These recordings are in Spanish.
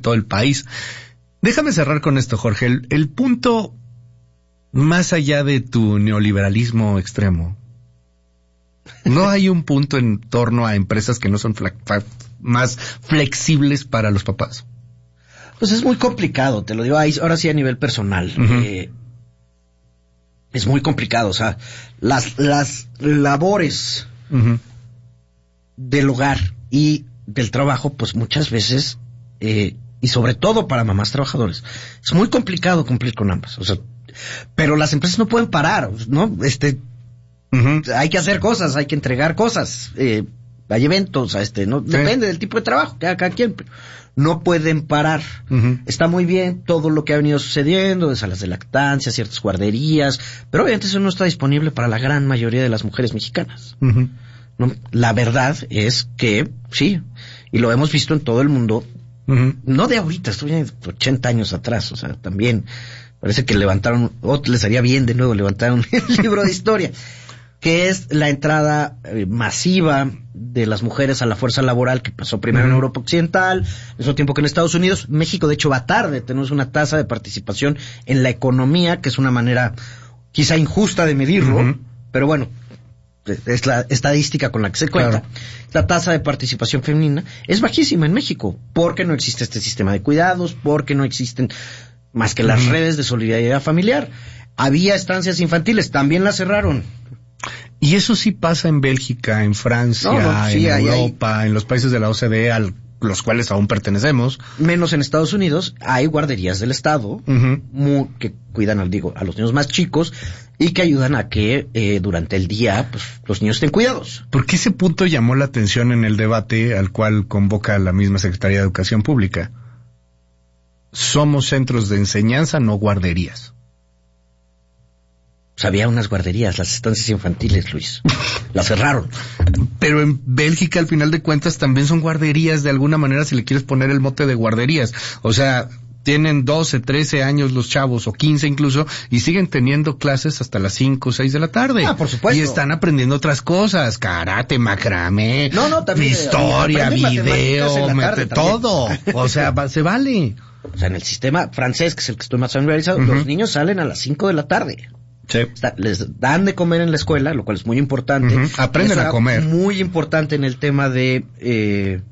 todo el país. Déjame cerrar con esto, Jorge. El punto, más allá de tu neoliberalismo extremo, ¿no hay un punto en torno a empresas que no son más flexibles para los papás? Pues es muy complicado, te lo digo ahora sí a nivel personal. Es muy complicado, o sea, las labores del hogar y del trabajo, pues muchas veces, y sobre todo para mamás trabajadores, es muy complicado cumplir con ambas, o sea, pero las empresas no pueden parar, ¿no? Hay que hacer cosas, hay que entregar cosas, hay eventos, ¿no? Depende del tipo de trabajo que haga cada quien, pero no pueden parar. Está muy bien todo lo que ha venido sucediendo, de salas de lactancia, ciertas guarderías, pero obviamente eso no está disponible para la gran mayoría de las mujeres mexicanas. ¿No? La verdad es que, sí, y lo hemos visto en todo el mundo, no de ahorita, estoy en 80 años atrás, o sea, también parece que levantaron, les haría bien de nuevo levantar un libro de historia, que es la entrada masiva de las mujeres a la fuerza laboral que pasó primero en Europa Occidental, al mismo tiempo que en Estados Unidos. México, de hecho, va tarde. Tenemos una tasa de participación en la economía, que es una manera quizá injusta de medirlo, pero bueno, es la estadística con la que se cuenta. Claro. La tasa de participación femenina es bajísima en México, porque no existe este sistema de cuidados, porque no existen más que las redes de solidaridad familiar. Había estancias infantiles, también las cerraron. Y eso sí pasa en Bélgica, en Francia, sí, en Europa, en los países de la OCDE, a los cuales aún pertenecemos. Menos en Estados Unidos, hay guarderías del Estado que cuidan a los niños más chicos y que ayudan a que durante el día pues, los niños estén cuidados. ¿Por qué ese punto llamó la atención en el debate al cual convoca la misma Secretaría de Educación Pública? Somos centros de enseñanza, no guarderías. Pues había unas guarderías, las estancias infantiles, Luis. Las cerraron. Pero en Bélgica, al final de cuentas, también son guarderías de alguna manera, si le quieres poner el mote de guarderías. O sea, tienen 12, 13 años los chavos, o 15 incluso, y siguen teniendo clases hasta las 5 o 6 de la tarde. Ah, por supuesto. Y están aprendiendo otras cosas, karate, macramé, también, historia, video, todo. O sea, se vale. O sea, en el sistema francés, que es el que estoy más familiarizado, los niños salen a las 5 de la tarde. Sí. Les dan de comer en la escuela, lo cual es muy importante. Aprenden a comer. Muy importante en el tema de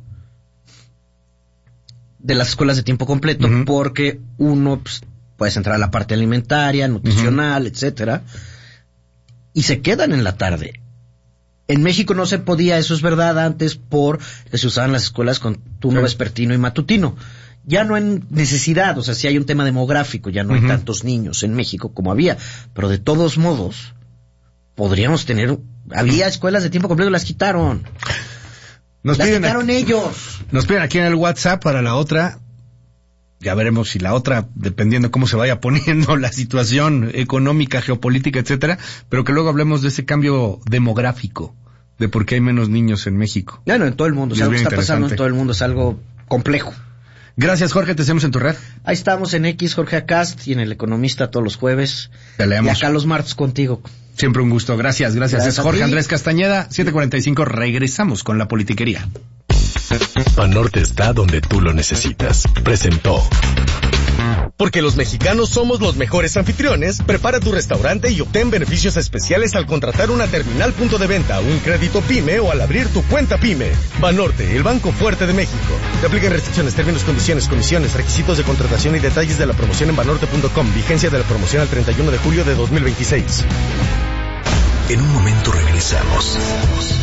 las escuelas de tiempo completo, porque uno pues, puedes entrar a la parte alimentaria, nutricional, etcétera, y se quedan en la tarde. En México no se podía, eso es verdad, antes porque se usaban las escuelas con turno vespertino y matutino. Ya no hay necesidad, o sea, si hay un tema demográfico, ya no hay tantos niños en México como había, pero de todos modos, podríamos tener, había escuelas de tiempo completo, las quitaron. Las quitaron ellos. Nos piden aquí en el WhatsApp para la otra, ya veremos si la otra, dependiendo cómo se vaya poniendo la situación económica, geopolítica, etcétera, pero que luego hablemos de ese cambio demográfico, de por qué hay menos niños en México. Bueno, en todo el mundo, o sea, lo que está pasando en todo el mundo es algo complejo. Gracias, Jorge, te seguimos en tu red. Ahí estamos en X, Jorge Acast, y en El Economista todos los jueves. Te leemos. Y acá los martes contigo. Siempre un gusto, gracias. Es Jorge Andrés Castañeda, 7:45, regresamos con la politiquería. Banorte está donde tú lo necesitas. Presentó. Porque los mexicanos somos los mejores anfitriones, prepara tu restaurante y obtén beneficios especiales al contratar una terminal punto de venta, un crédito PYME o al abrir tu cuenta PYME. Banorte, el banco fuerte de México. Te aplican restricciones, términos, condiciones, comisiones, requisitos de contratación y detalles de la promoción en banorte.com. Vigencia de la promoción al 31 de julio de 2026. En un momento regresamos.